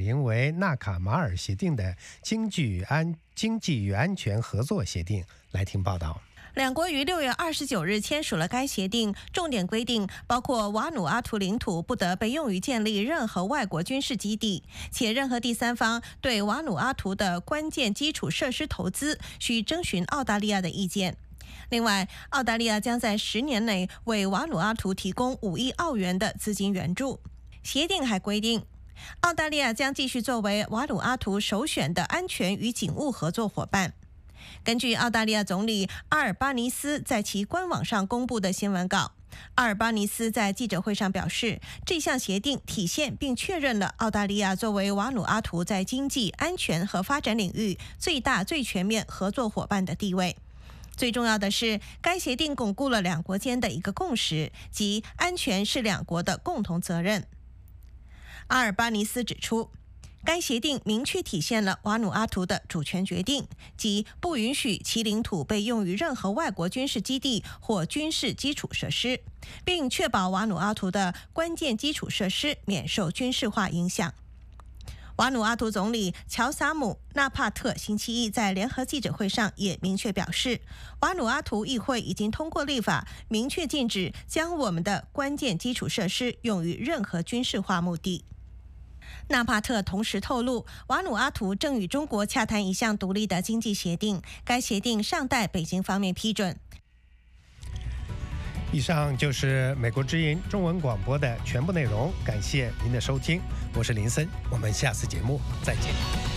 名为纳卡马尔协定的经济与安全合作协定。来听报道。 两国于6月29日签署了该协定，重点规定包括瓦努阿图领土不得被用于建立任何外国军事基地，且任何第三方对瓦努阿图的关键基础设施投资需征询澳大利亚的意见。另外，澳大利亚将在10年内为瓦努阿图提供5亿澳元的资金援助。协定还规定，澳大利亚将继续作为瓦努阿图首选的安全与警务合作伙伴。根据澳大利亚总理阿尔巴尼斯在其官网上公布的新闻稿，阿尔巴尼斯在记者会上表示，这项协定体现并确认了澳大利亚作为瓦努阿图在经济、安全和发展领域最大、最全面合作伙伴的地位。最重要的是，该协定巩固了两国间的一个共识，即安全是两国的共同责任。阿尔巴尼斯指出，该协定明确体现了瓦努阿图的主权决定，即不允许其领土被用于任何外国军事基地或军事基础设施，并确保瓦努阿图的关键基础设施免受军事化影响。瓦努阿图总理乔萨姆·纳帕特星期一在联合记者会上也明确表示，瓦努阿图议会已经通过立法，明确禁止将我们的关键基础设施用于任何军事化目的。纳帕特同时透露，瓦努阿图正与中国洽谈一项独立的经济协定，该协定尚待北京方面批准。 以上就是美国之音中文广播的全部内容，感谢您的收听，我是林森，我们下次节目再见。